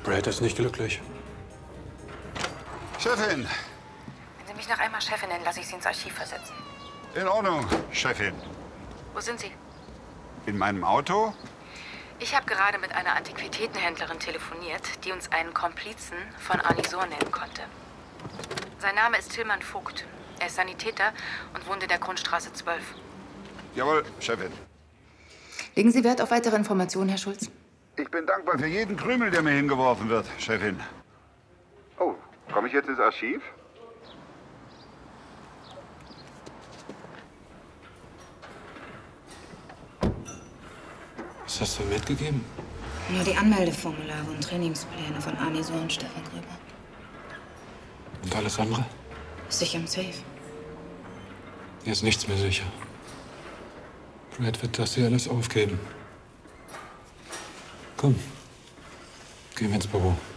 Brad ist nicht glücklich. Chefin! Wenn Sie mich noch einmal Chefin nennen, lasse ich Sie ins Archiv versetzen. In Ordnung, Chefin. Wo sind Sie? In meinem Auto? Ich habe gerade mit einer Antiquitätenhändlerin telefoniert, die uns einen Komplizen von Anisor nennen konnte. Sein Name ist Tillmann Vogt. Er ist Sanitäter und wohnt in der Grundstraße 12. Jawohl, Chefin. Legen Sie Wert auf weitere Informationen, Herr Schulz? Ich bin dankbar für jeden Krümel, der mir hingeworfen wird, Chefin. Oh, komme ich jetzt ins Archiv? Was hast du mitgegeben? Nur die Anmeldeformulare und Trainingspläne von Anisor und Stefan Gröber. Und alles andere? Sicher im Safe. Hier ist nichts mehr sicher. Brad wird das hier alles aufgeben. Komm, gehen wir ins Büro.